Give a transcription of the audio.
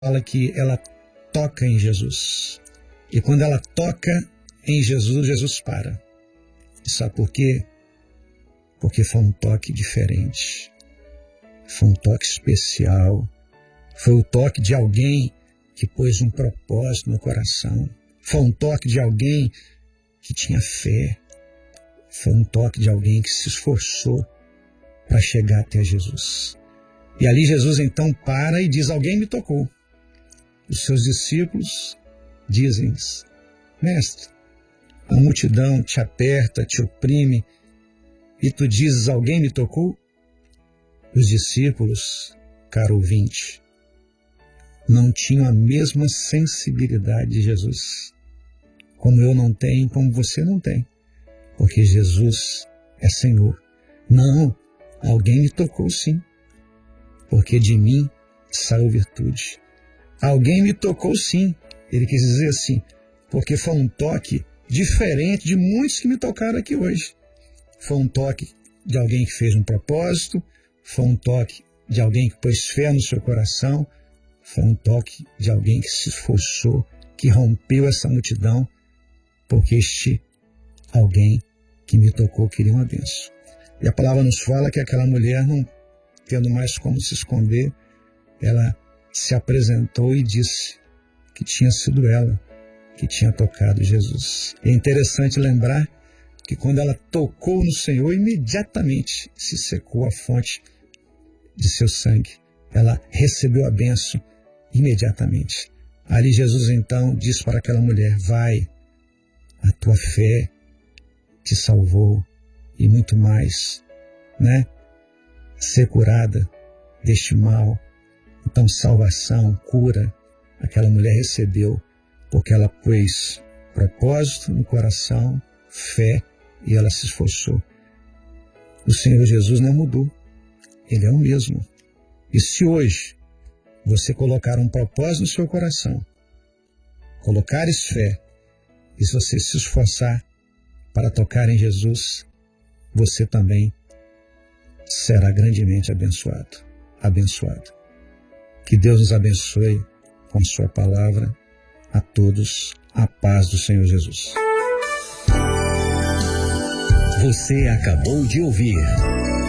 fala que ela toca em Jesus. E quando ela toca em Jesus, Jesus para. E sabe por quê? Porque foi um toque diferente. Foi um toque especial. Foi o toque de alguém que pôs um propósito no coração. Foi um toque de alguém que tinha fé. Foi um toque de alguém que se esforçou para chegar até Jesus. E ali Jesus então para e diz: alguém me tocou. Os seus discípulos dizem: mestre, a multidão te aperta, te oprime, e tu dizes: alguém me tocou? Os discípulos, caro ouvinte, não tinham a mesma sensibilidade de Jesus, como eu não tenho, como você não tem, porque Jesus é Senhor. Não, alguém me tocou sim, porque de mim saiu virtude. Alguém me tocou sim, ele quis dizer assim, porque foi um toque diferente de muitos que me tocaram aqui hoje. Foi um toque de alguém que fez um propósito, foi um toque de alguém que pôs fé no seu coração, foi um toque de alguém que se esforçou, que rompeu essa multidão, porque este alguém que me tocou queria uma bênção. E a palavra nos fala que aquela mulher, não tendo mais como se esconder, ela se apresentou e disse que tinha sido ela que tinha tocado Jesus. É interessante lembrar que quando ela tocou no Senhor, imediatamente se secou a fonte de seu sangue. Ela recebeu a bênção imediatamente. Ali Jesus então disse para aquela mulher: vai, a tua fé te salvou, e muito mais, né? Ser curada deste mal. Então salvação, cura, aquela mulher recebeu, porque ela pôs propósito no coração, fé, e ela se esforçou. O Senhor Jesus não mudou. Ele é o mesmo. E se hoje você colocar um propósito no seu coração, colocares fé, e se você se esforçar para tocar em Jesus, você também será grandemente abençoado. Abençoado. Que Deus nos abençoe com a sua palavra. A todos, a paz do Senhor Jesus. Você acabou de ouvir